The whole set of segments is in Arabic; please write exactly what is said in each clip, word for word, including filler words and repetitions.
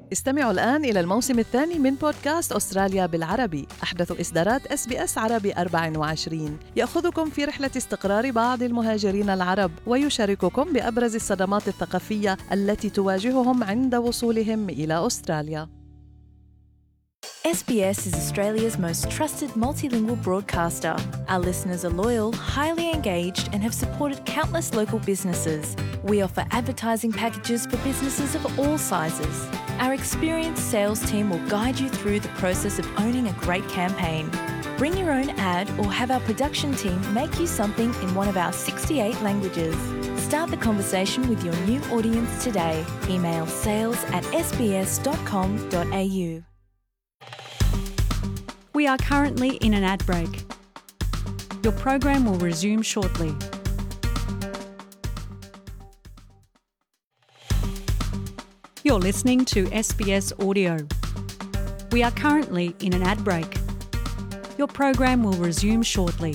استمعوا الآن إلى الموسم الثاني من بودكاست أستراليا بالعربي، أحدث إصدارات إس بي إس عربي أربعة وعشرين، يأخذكم في رحلة استقرار بعض المهاجرين العرب ويشارككم بأبرز الصدمات الثقافية التي تواجههم عند وصولهم إلى أستراليا. S B S is Australia's most trusted multilingual broadcaster. Our listeners are loyal, highly engaged, and have supported countless local businesses. We offer advertising packages for businesses of all sizes. Our experienced sales team will guide you through the process of owning a great campaign. Bring your own ad or have our production team make you something in one of our sixty-eight languages. Start the conversation with your new audience today. Email sales at s b s dot com dot a u. We are currently in an ad break. Your program will resume shortly. You're listening to S B S Audio. We are currently in an ad break. Your program will resume shortly.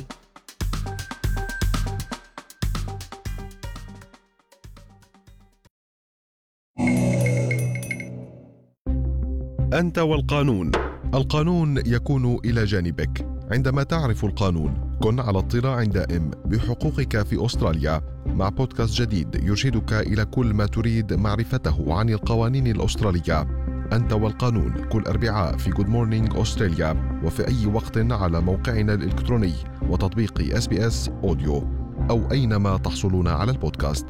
أنت والقانون. القانون يكون إلى جانبك. عندما تعرف القانون كن على اطلاع دائم بحقوقك في أستراليا. مع بودكاست جديد يرشدك إلى كل ما تريد معرفته عن القوانين الأسترالية. أنت والقانون كل أربعاء في Good Morning أستراليا، وفي أي وقت على موقعنا الإلكتروني وتطبيق إس بي إس أوديو، أو أينما تحصلون على البودكاست.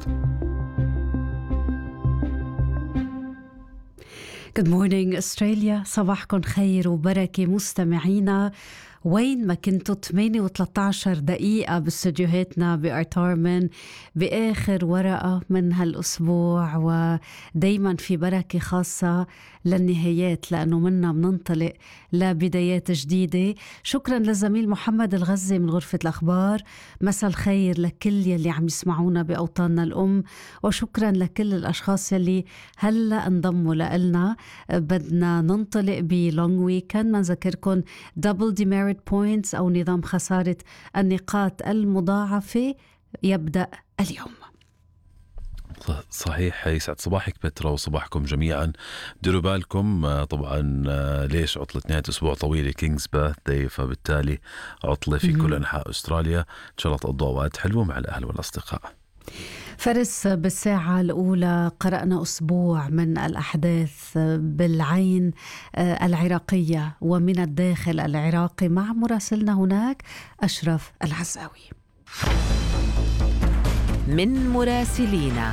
Good morning أستراليا، صباحكم خير وبركة مستمعينا وين ما كنتوا. ثمانية وثلاثة عشر دقيقة باستديوهاتنا بأرتارمن بآخر ورقة من هالأسبوع، ودايما في بركة خاصة للنهايات لأنه منا مننطلق لبدايات جديدة. شكرا للزميل محمد الغزي من غرفة الأخبار. مساء الخير لكل يلي عم يسمعونا بأوطاننا الأم، وشكرا لكل الأشخاص يلي هلأ انضموا لنا. بدنا ننطلق بلونج ويكند، ما نذكركم دبل ديميريت بوينتس أو نظام خسارة النقاط المضاعفة يبدأ اليوم. صحيح. يسعد صباحك بترا وصباحكم جميعا. ديروا بالكم طبعا ليش عطلة نهاية أسبوع طويلة كينجز باث داي، فبالتالي عطلة في كل أنحاء أستراليا. إن شاء الله تقضوا أوقات حلوة مع الأهل والأصدقاء. فارس، بالساعة الأولى قرأنا أسبوع من الأحداث بالعين العراقية ومن الداخل العراقي مع مراسلنا هناك أشرف العزاوي. من مراسلينا.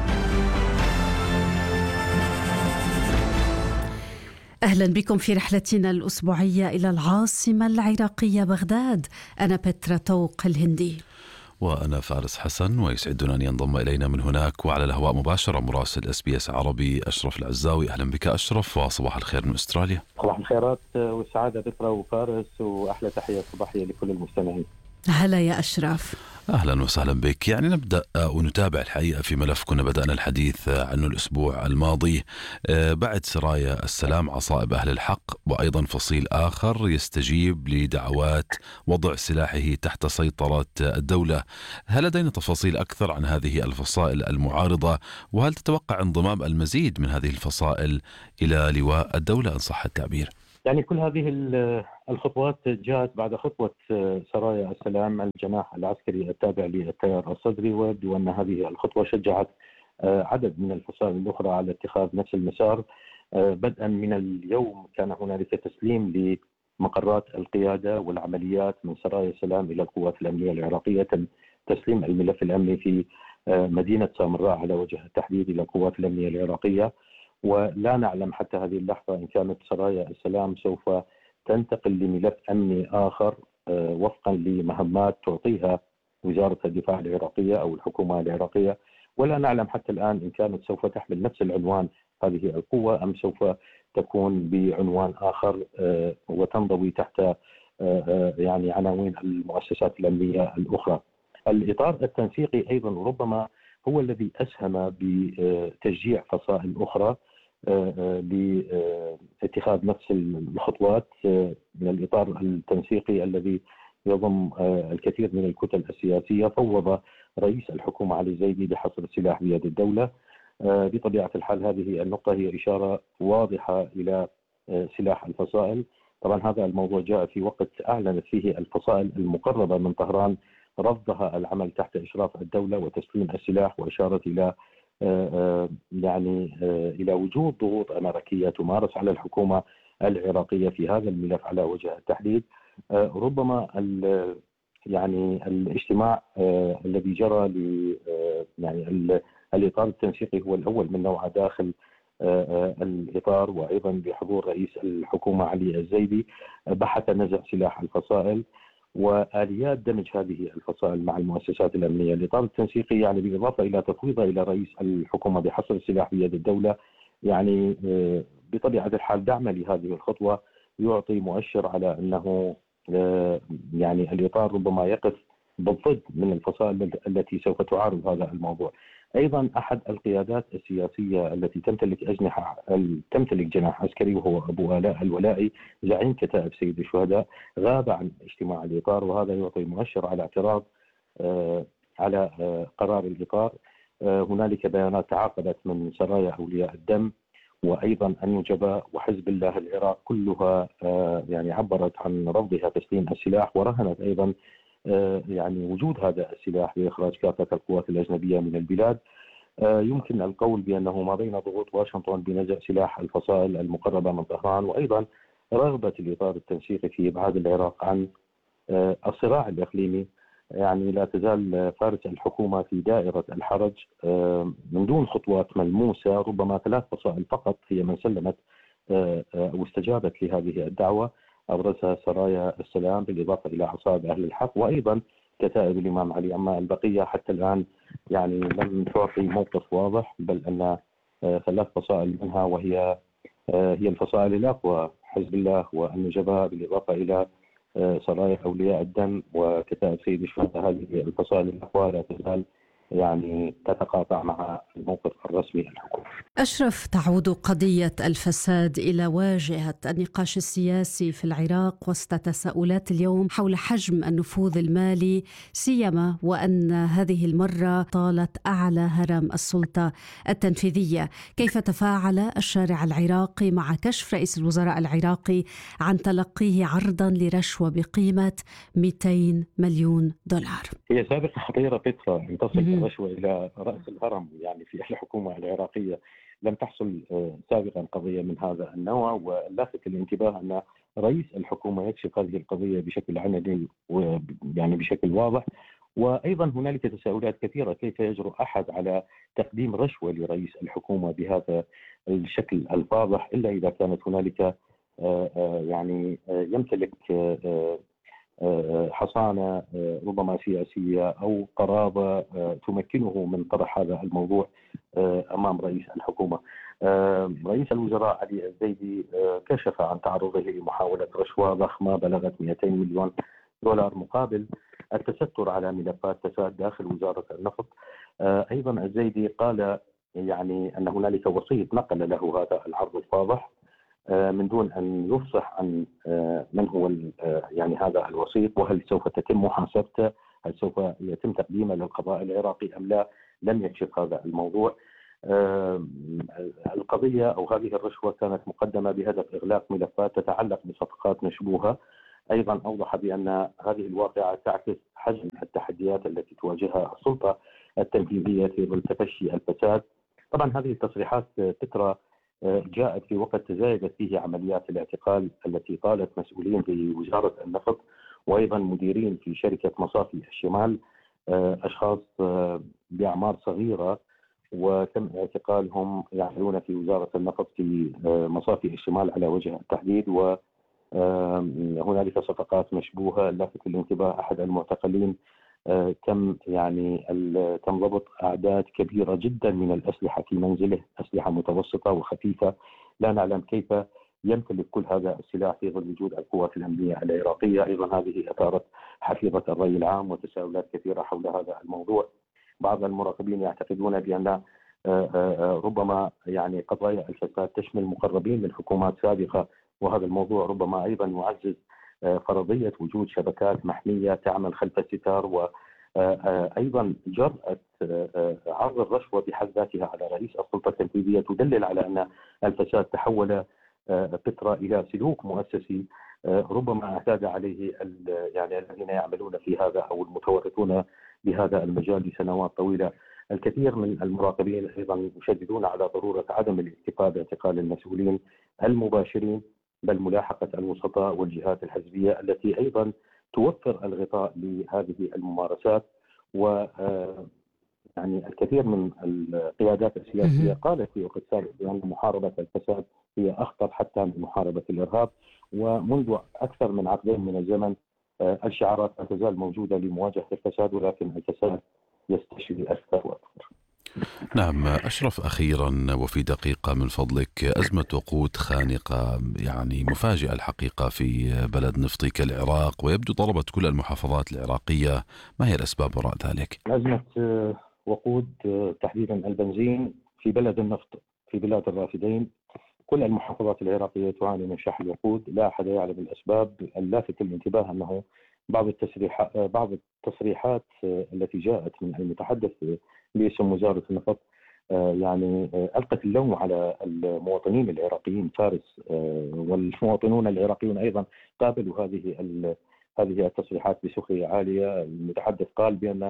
أهلا بكم في رحلتنا الأسبوعية إلى العاصمة العراقية بغداد. أنا بترا طوق الهندي وأنا فارس حسن، ويسعدنا أن ينضم إلينا من هناك وعلى الهواء مباشرة مراسل إس بي إس عربي أشرف العزاوي. أهلا بك أشرف، وصباح الخير من أستراليا. صباح الخيرات والسعادة بترا وفارس، وأحلى تحية صباحية لكل المستمعين. هلا يا أشرف. أهلا وسهلا بك. يعني نبدأ ونتابع الحقيقة في ملف كنا بدأنا الحديث عنه الأسبوع الماضي بعد سرايا السلام عصائب أهل الحق، وأيضا فصيل آخر يستجيب لدعوات وضع سلاحه تحت سيطرة الدولة. هل لدينا تفاصيل أكثر عن هذه الفصائل المعارضة؟ وهل تتوقع انضمام المزيد من هذه الفصائل إلى لواء الدولة إن صح التعبير؟ يعني كل هذه الخطوات جاءت بعد خطوة سرايا السلام الجناح العسكري التابع للتيار الصدري، ويبدو أن هذه الخطوة شجعت عدد من الفصائل الأخرى على اتخاذ نفس المسار. بدءا من اليوم كان هنالك تسليم لمقرات القيادة والعمليات من سرايا السلام إلى القوات الأمنية العراقية. تم تسليم الملف الأمني في مدينة سامراء على وجه التحديد إلى القوات الأمنية العراقية، ولا نعلم حتى هذه اللحظة إن كانت سرايا السلام سوف تنتقل لملف أمني آخر وفقا لمهمات تعطيها وزارة الدفاع العراقية أو الحكومة العراقية، ولا نعلم حتى الآن إن كانت سوف تحمل نفس العنوان هذه القوة أم سوف تكون بعنوان آخر وتنضوي تحت يعني عناوين المؤسسات الأمنية الأخرى. الإطار التنسيقي أيضا ربما هو الذي أسهم بتشجيع فصائل أخرى لاتخاذ نفس الخطوات من الإطار التنسيقي الذي يضم الكثير من الكتل السياسية. فوض رئيس الحكومة علي زيدي بحصر السلاح بيد الدولة بطبيعة الحال هذه النقطة هي إشارة واضحة إلى سلاح الفصائل. طبعا هذا الموضوع جاء في وقت أعلنت فيه الفصائل المقربة من طهران رفضها العمل تحت إشراف الدولة وتسليم السلاح، وإشارة إلى يعني إلى وجود ضغوط أمريكية تمارس على الحكومة العراقية في هذا الملف على وجه التحديد. ربما يعني الاجتماع الذي جرى ل يعني الإطار التنسيقي هو الأول من نوعه داخل الإطار، وأيضا بحضور رئيس الحكومة علي الزيدي، بحث نزع سلاح الفصائل وآليات دمج هذه الفصائل مع المؤسسات الأمنية. الإطار التنسيقي يعني بالإضافة إلى تفويضه إلى رئيس الحكومة بحصر السلاح بيد الدولة، يعني بطبيعة الحال دعم لهذه الخطوة يعطي مؤشر على أنه يعني الإطار ربما يقف بالضد من الفصائل التي سوف تعارض هذا الموضوع. أيضا أحد القيادات السياسية التي تمتلك أجنحة تمتلك جناح عسكري وهو أبو آلاء الولائي زعيم كتائب سيد الشهداء غاب عن اجتماع الإطار، وهذا يعطي مؤشر على اعتراض على قرار الإطار. هنالك بيانات تعاقبت من سرايا أولياء الدم وأيضا النجباء وحزب الله العراق، كلها يعني عبرت عن رفضها تسليم السلاح، ورهنت أيضا يعني وجود هذا السلاح لإخراج كافة القوات الأجنبية من البلاد. يمكن القول بأنه ما بين ضغوط واشنطن بنزع سلاح الفصائل المقربة من طهران، وأيضا رغبة الإطار التنسيقي في إبعاد العراق عن الصراع الإقليمي، يعني لا تزال فارس الحكومة في دائرة الحرج من دون خطوات ملموسة. ربما ثلاث فصائل فقط هي من سلمت أو استجابت لهذه الدعوة، أبرزها سرايا السلام بالإضافة إلى عصائب أهل الحق وأيضا كتائب الإمام علي. أما البقية حتى الآن يعني لم تعطي موقف واضح، بل أن ثلاث فصائل منها وهي هي الفصائل الأقوى حزب الله والنجباء بالإضافة إلى سرايا أولياء الدم وكتائب سيد الشهداء، هذه الفصائل الأقوى لا تزال يعني تتقاطع مع الموقف الرسمي للحكومة. أشرف، تعود قضية الفساد إلى واجهة النقاش السياسي في العراق وسط تساؤلات اليوم حول حجم النفوذ المالي، سيما وأن هذه المرة طالت أعلى هرم السلطة التنفيذية. كيف تفاعل الشارع العراقي مع كشف رئيس الوزراء العراقي عن تلقيه عرضا لرشوة بقيمة مئتين مليون دولار؟ هي سابقة خطيرة فترة أن تصل الرشوة إلى رأس الهرم يعني في الحكومة العراقية. لم تحصل سابقا قضية من هذا النوع، واللافت الانتباه أن رئيس الحكومة يكشف هذه القضية بشكل علني ويعني بشكل واضح. وأيضا هنالك تساؤلات كثيرة، كيف يجرؤ أحد على تقديم رشوة لرئيس الحكومة بهذا الشكل الفاضح إلا إذا كانت هنالك يعني يمتلك حصانة ربما سياسية أو قرابة تمكنه من طرح هذا الموضوع أمام رئيس الحكومة. رئيس الوزراء علي الزيدي كشف عن تعرضه لمحاولة رشوة ضخمة بلغت مئتين مليون دولار مقابل التستر على ملفات فساد داخل وزارة النفط. أيضا الزيدي قال يعني أن هنالك وسيط نقل له هذا العرض الفاضح من دون أن يفصح عن من هو يعني هذا الوسيط، وهل سوف تتم محاسبته، هل سوف يتم تقديمه للقضاء العراقي أم لا. لم يكشف هذا الموضوع. القضية أو هذه الرشوة كانت مقدمة بهدف إغلاق ملفات تتعلق بصفقات مشبوهة. أيضا أوضح بأن هذه الواقعة تعكس حجم التحديات التي تواجهها السلطة التنفيذية في ظل تفشي الفساد. طبعا هذه التصريحات تترى جاءت في وقت تزايدت فيه عمليات الاعتقال التي طالت مسؤولين في وزارة النفط وأيضا مديرين في شركة مصافي الشمال، أشخاص بأعمار صغيرة وتم اعتقالهم يعملون في وزارة النفط في مصافي الشمال على وجه التحديد. وهنالك صفقات مشبوهة. لافت الانتباه أحد المعتقلين تم يعني تم ضبط أعداد كبيرة جدا من الأسلحة في منزله، أسلحة متوسطة وخفيفة. لا نعلم كيف يمتلك كل هذا السلاح في ظل وجود القوات الأمنية العراقية. أيضا هذه أثارت حفيظة الرأي العام وتساؤلات كثيرة حول هذا الموضوع. بعض المراقبين يعتقدون بأن ربما يعني قضايا الفساد تشمل مقربين من حكومات سابقة، وهذا الموضوع ربما أيضا يعزز فرضية وجود شبكات محمية تعمل خلف الستار أيضا جرأة عرض الرشوة بحد ذاتها على رئيس السلطة التنفيذية تدلل على أن الفساد تحول فترة إلى سلوك مؤسسي ربما اعتاد عليه يعني الذين يعملون في هذا أو المتورطون بهذا المجال لسنوات طويلة. الكثير من المراقبين أيضا يشددون على ضرورة عدم الاكتفاء باعتقال المسؤولين المباشرين، بل ملاحقة الوسطاء والجهات الحزبية التي أيضا توفر الغطاء لهذه الممارسات. و يعني الكثير من القيادات السياسية قالت في وقت سابق بأن محاربة الفساد هي أخطر حتى من محاربة الإرهاب، ومنذ أكثر من عقدين من الزمن الشعارات لا تزال موجودة لمواجهة الفساد، ولكن الفساد يستشري أكثر وأكثر. نعم أشرف، أخيرا وفي دقيقة من فضلك، أزمة وقود خانقة يعني مفاجئة الحقيقة في بلد نفطي كالعراق، ويبدو طلبت كل المحافظات العراقية. ما هي الأسباب وراء ذلك؟ أزمة وقود تحديدا البنزين في بلد النفط في بلاد الرافدين، كل المحافظات العراقية تعاني من شح الوقود، لا أحد يعلم الأسباب. اللافت للانتباه أنه بعض التصريحات بعض التصريحات التي جاءت من المتحدث باسم وزارة النفط يعني ألقت اللوم على المواطنين العراقيين فارس، والمواطنون العراقيون أيضا قابلوا هذه هذه التصريحات بسخرية عالية. المتحدث قال بأن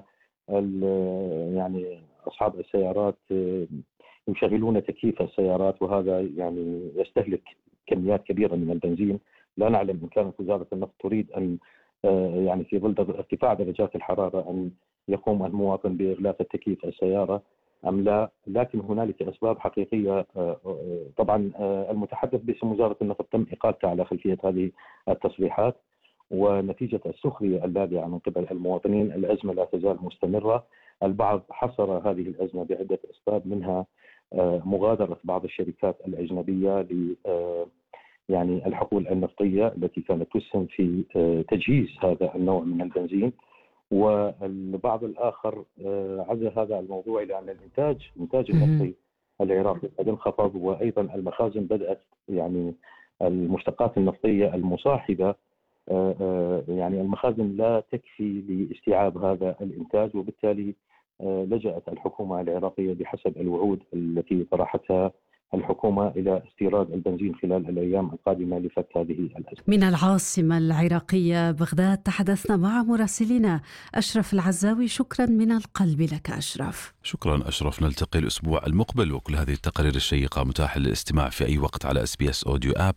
يعني أصحاب السيارات يشغلون تكييف السيارات، وهذا يعني يستهلك كميات كبيرة من البنزين. لا نعلم إن كانت وزارة النفط تريد أن يعني في ظل ارتفاع درجات الحرارة أن يقوم المواطن بإغلاق التكييف السيارة أم لا، لكن هنالك أسباب حقيقية. طبعا المتحدث باسم وزارة النفط تم إقالته على خلفية هذه التصريحات، ونتيجة السخرية اللاذعة من قبل المواطنين الأزمة لا تزال مستمرة. البعض حصر هذه الأزمة بعدة أسباب، منها مغادرة بعض الشركات الأجنبية ل يعني الحقول النفطية التي كانت تسهم في تجهيز هذا النوع من البنزين، والبعض الآخر عزى هذا الموضوع إلى أن الإنتاج إنتاج النفطي العراقي قد انخفض، وأيضا المخازن بدأت يعني المشتقات النفطية المصاحبة يعني المخازن لا تكفي لاستيعاب هذا الإنتاج، وبالتالي لجأت الحكومة العراقية بحسب الوعود التي طرحتها الحكومة إلى استيراد البنزين خلال الأيام القادمة لفك هذه الأزمة. من العاصمة العراقية بغداد تحدثنا مع مراسلنا أشرف العزاوي. شكرا من القلب لك أشرف. شكرا أشرف، نلتقي الأسبوع المقبل، وكل هذه التقارير الشيقة متاحة للاستماع في أي وقت على إس بي إس أوديو آب.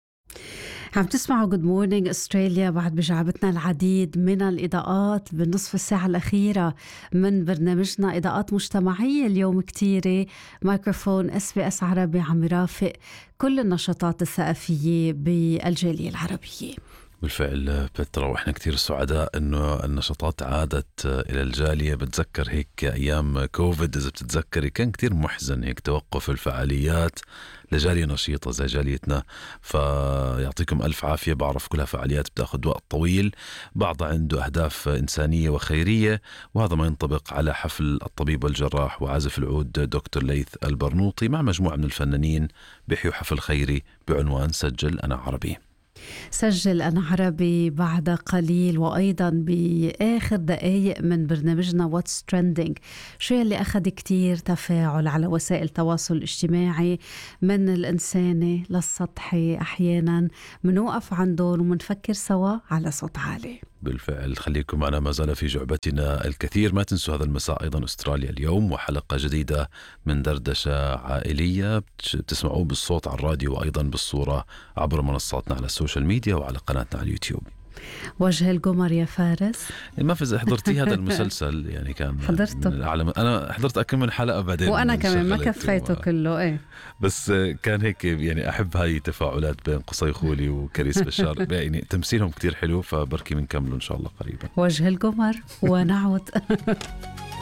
عم تسمعوا Good Morning Australia. بعد بجعبتنا العديد من الإضاءات بالنصف الساعة الأخيرة من برنامجنا، إضاءات مجتمعية اليوم كتيرة. ميكروفون إس بي إس عربي عم يرافق كل النشاطات الثقافية بالجالية العربية. بالفعل بترا، وإحنا كتير سعداء إنه النشاطات عادت إلى الجالية. بتذكر هيك أيام كوفيد إذا بتتذكري كان كتير محزن هيك توقف الفعاليات لجالية نشيطة زي جاليتنا، فيعطيكم ألف عافية. بعرف كلها فعاليات بتاخد وقت طويل، بعضها عنده أهداف إنسانية وخيرية، وهذا ما ينطبق على حفل الطبيب والجراح وعازف العود دكتور ليث البرنوطي مع مجموعة من الفنانين بيحيوا حفل خيري بعنوان سجل أنا عربي. سجل أنا عربي بعد قليل، وأيضا بآخر دقايق من برنامجنا What's Trending، شو اللي أخذ كتير تفاعل على وسائل التواصل الاجتماعي، من الإنساني للسطحي. أحيانا منوقف عندهم ومنفكر سوا على صوت عالي. بالفعل خليكم معنا، ما زال في جعبتنا الكثير. ما تنسوا هذا المساء أيضا أستراليا اليوم، وحلقة جديدة من دردشة عائلية بتسمعوه بالصوت على الراديو وأيضا بالصورة عبر منصاتنا على السوشيال ميديا وعلى قناتنا على اليوتيوب. وجه القمر يا فارس، ما في حضرتي هذا المسلسل؟ يعني كان حضرته، أنا حضرت أكم من حلقة بعدين وأنا كمان ما كفيته كله إيه، بس كان هيك يعني أحب هاي التفاعلات بين قصي خولي وكريس بشار، يعني تمثيلهم كتير حلو، فبركي بنكمله إن شاء الله قريبا. وجه القمر ونعود.